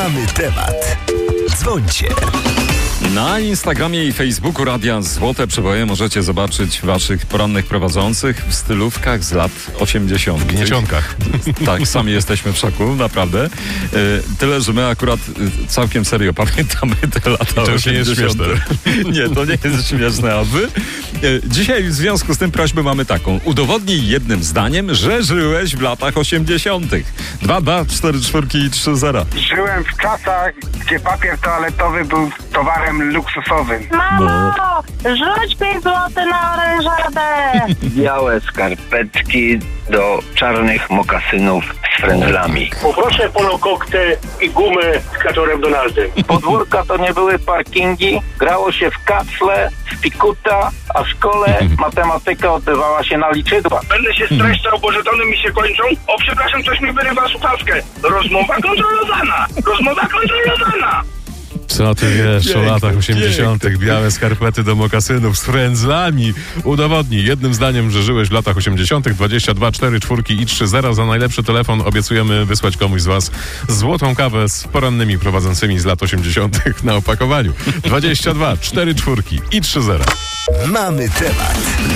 Mamy temat. Dzwońcie. Na Instagramie i Facebooku Radia Złote Przeboje możecie zobaczyć waszych porannych prowadzących w stylówkach z lat 80. W gniecionkach. Tak, sami jesteśmy w szoku, naprawdę. Tyle, że my akurat całkiem serio pamiętamy te lata 80. To już nie jest śmieszne. Nie, to nie jest śmieszne, a wy? Dzisiaj w związku z tym prośbę mamy taką. Udowodnij jednym zdaniem, że żyłeś w latach 80. 2, 2, 4, 4 i 3, 0. Żyłem w czasach, gdzie papier toaletowy był towarem luksusowym. Mamo, rzuć 5 zł na orężadę. Białe skarpetki do czarnych mokasynów z frędzlami. Poproszę polokoktę i gumę z kaczorem Donaldem. Podwórka to nie były parkingi, grało się w kacle, w pikuta, a w szkole matematyka odbywała się na liczydła. Będę się streszczał, bo żetony mi się kończą. O, przepraszam, coś mi wyrywa słuchawkę. Rozmowa kontrolowana! Rozmowa kontrolowana! Co ty wiesz o Piękne, latach 80. piękne. Białe skarpety do mokasynów z frędzlami. Udowodnij jednym zdaniem, że żyłeś w latach 80. 22, 4, 4 i 3, 0. Za najlepszy telefon obiecujemy wysłać komuś z was złotą kawę z porannymi prowadzącymi z lat 80. na opakowaniu. 22, 4, 4 i 3, 0. Mamy temat.